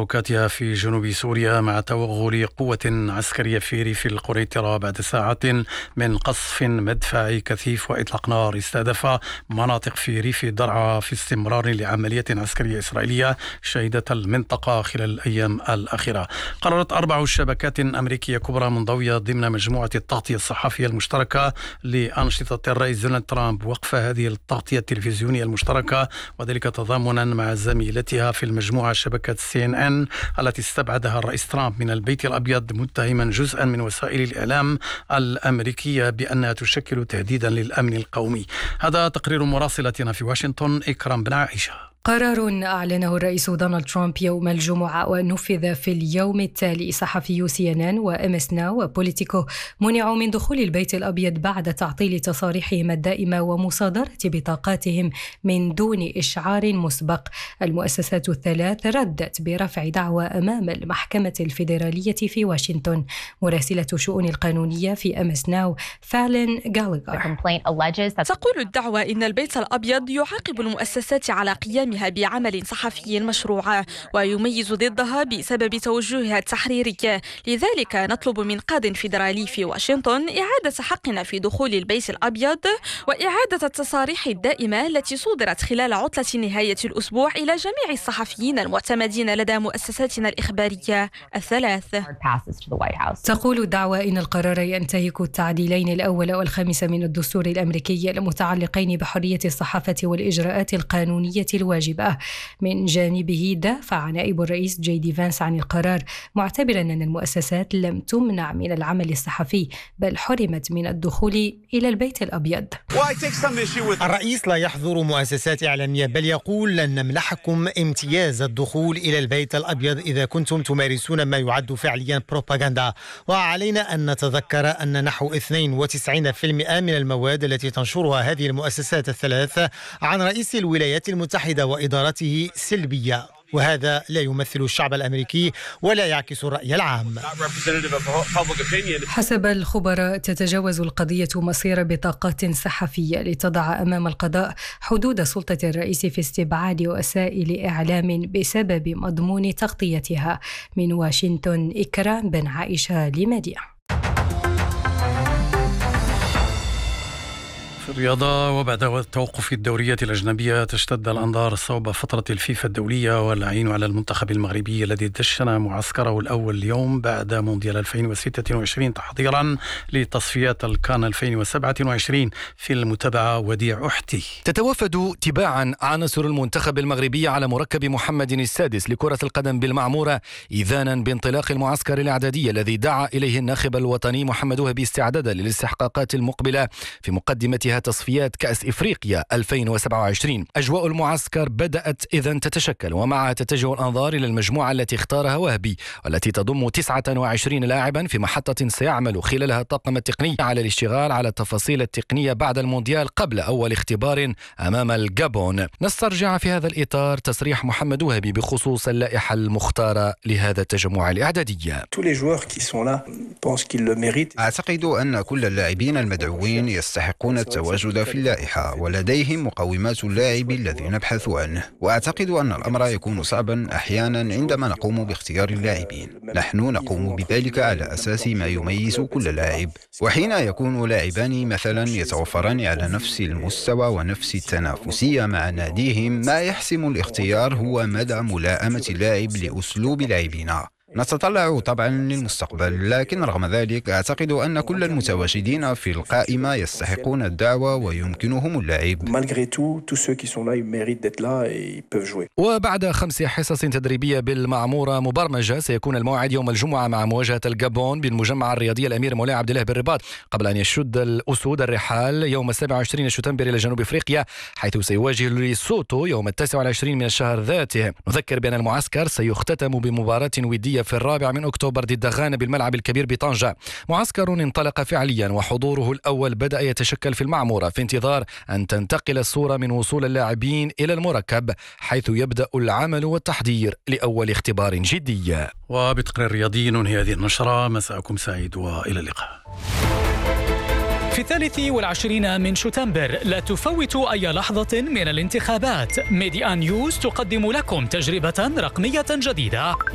تحركاتها في جنوب سوريا مع توغل قوة عسكرية في ريف القريطرة بعد ساعات من قصف مدفعي كثيف وإطلاق نار استهدف مناطق في ريف درعا في استمرار لعملية عسكرية إسرائيلية شهدت المنطقة خلال الأيام الأخيرة. قررت 4 شبكات أمريكية كبرى منضوية ضمن مجموعة التغطية الصحفية المشتركة لأنشطة الرئيس دونالد ترامب وقف هذه التغطية التلفزيونية المشتركة، وذلك تضامنا مع زميلتها في المجموعة شبكة CNN التي استبعدها الرئيس ترامب من البيت الأبيض متهما جزءا من وسائل الإعلام الأمريكية بأنها تشكل تهديدا للأمن القومي. هذا تقرير مراسلتنا في واشنطن إكرام بن عائشة. قرار أعلنه الرئيس دونالد ترامب يوم الجمعة ونفذ في اليوم التالي. صحفيو CNN وMS Now وبوليتيكو منعوا من دخول البيت الأبيض بعد تعطيل تصاريحهم الدائمة ومصادرة بطاقاتهم من دون إشعار مسبق. المؤسسات الثلاث ردت برفع دعوى أمام المحكمة الفيدرالية في واشنطن. مراسلة شؤون القانونية في MS Now فالين غالغر تقول الدعوى إن البيت الأبيض يعاقب المؤسسات على قيامها بعمل صحفي مشروع ويميز ضدها بسبب توجهها التحريري. لذلك نطلب من قاض فيدرالي في واشنطن إعادة حقنا في دخول البيت الأبيض وإعادة التصاريح الدائمة التي صدرت خلال عطلة نهاية الأسبوع إلى جميع الصحفيين المعتمدين لدى مؤسساتنا الإخبارية الثلاث. تقول الدعوى إن القرار ينتهك التعديلين الأول والخامس من الدستور الأمريكي المتعلقين بحرية الصحافة والإجراءات القانونية الواجبة. من جانبه دافع نائب الرئيس JD فانس عن القرار معتبرا أن المؤسسات لم تمنع من العمل الصحفي بل حرمت من الدخول إلى البيت الأبيض. الرئيس لا يحظر مؤسسات إعلامية بل يقول لن نمنحكم امتياز الدخول إلى البيت الأبيض إذا كنتم تمارسون ما يعد فعليا بروباغندا. وعلينا أن نتذكر أن نحو 92% من المواد التي تنشرها هذه المؤسسات الثلاث عن رئيس الولايات المتحدة وإدارته سلبية، وهذا لا يمثل الشعب الأمريكي ولا يعكس الرأي العام. حسب الخبراء تتجاوز القضية مصير بطاقات صحفية لتضع أمام القضاء حدود سلطة الرئيس في استبعاد وسائل إعلام بسبب مضمون تغطيتها. من واشنطن إكرام بن عائشة لمدينة. في الرياضة، وبعد توقف الدوريات الأجنبية تشتد الأنظار صوب فترة الفيفا الدولية والعين على المنتخب المغربي الذي دشن معسكره الأول اليوم بعد مونديال 2026 تحضيرا لتصفيات الكان 2027. في المتابعة وديع أحتي. تتوافد تباعا عناصر المنتخب المغربي على مركب محمد السادس لكرة القدم بالمعمورة إذانا بانطلاق المعسكر الإعدادي الذي دعا إليه الناخب الوطني محمد وهبي استعدادا للاستحقاقات المقبلة في مقدمتها تصفيات كأس إفريقيا 2027. أجواء المعسكر بدأت إذن تتشكل ومعها تتجه الأنظار إلى المجموعة التي اختارها وهبي والتي تضم 29 لاعبا في محطة سيعمل خلالها الطاقم التقني على الاشتغال على التفاصيل التقنية بعد المونديال قبل أول اختبار أمام الجابون. نسترجع في هذا الإطار تصريح محمد وهبي بخصوص اللائحة المختارة لهذا التجمع الإعدادي. أعتقد أن كل اللاعبين المدعوين يستحقون التواجد في اللائحة ولديهم مقومات اللاعب الذي نبحث عنه، وأعتقد أن الأمر يكون صعبا أحيانا عندما نقوم باختيار اللاعبين. نحن نقوم بذلك على أساس ما يميز كل لاعب، وحين يكون لاعبان مثلا يتوفران على نفس المستوى ونفس التنافسية مع ناديهم، ما يحسم الاختيار هو مدى ملائمة اللاعب لأسلوب لاعبنا. نتطلع طبعا للمستقبل، لكن رغم ذلك أعتقد أن كل المتواجدين في القائمة يستحقون الدعوة ويمكنهم اللعب. وبعد 5 حصص تدريبية بالمعمورة مبرمجة سيكون الموعد يوم الجمعة مع مواجهة الجابون بالمجمع الرياضي الأمير مولاي عبد الله بالرباط، قبل أن يشد الأسود الرحال يوم 27 شتنبر إلى جنوب أفريقيا، حيث سيواجه ليسوتو يوم 29 من الشهر ذاته. نذكر بأن المعسكر سيختتم بمباراة ودية في 4 أكتوبر ضد غانا بالملعب الكبير بطنجة. معسكر انطلق فعليا وحضوره الأول بدأ يتشكل في المعمورة في انتظار أن تنتقل الصورة من وصول اللاعبين إلى المركب، حيث يبدأ العمل والتحضير لأول اختبار جدي. وبتقرير رياضي ننهي هذه النشرة. مساءكم سعيد وإلى اللقاء. في 23 من شتنبر لا تفوتوا أي لحظة من الانتخابات. ميديا نيوز تقدم لكم تجربة رقمية جديدة